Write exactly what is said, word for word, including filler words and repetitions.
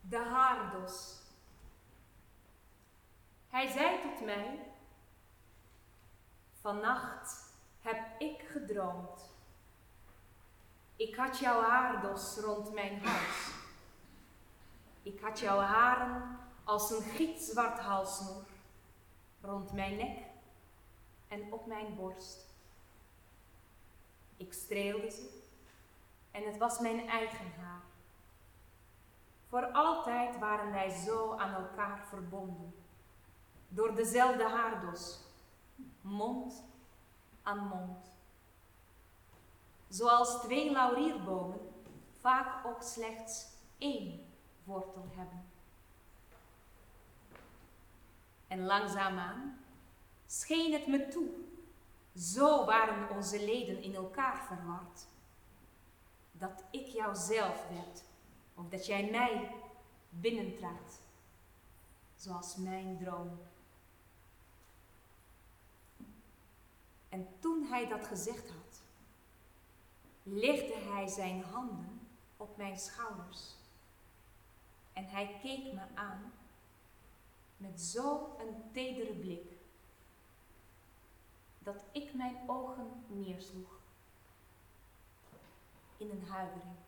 de haardos. Hij zei tot mij: vannacht heb ik gedroomd. Ik had jouw haardos rond mijn hals. Ik had jouw haren als een gitzwart halsnoer rond mijn nek en op mijn borst. Ik streelde ze en het was mijn eigen haar. Voor altijd waren wij zo aan elkaar verbonden, door dezelfde haardos, mond aan mond. Zoals twee laurierbomen vaak ook slechts één wortel hebben. En langzaamaan scheen het me toe, zo waren onze leden in elkaar verward, dat ik jouzelf werd, of dat jij mij binnentrad, zoals mijn droom. En toen hij dat gezegd had, legde hij zijn handen op mijn schouders en hij keek me aan met zo'n tedere blik, dat ik mijn ogen neersloeg in een huivering.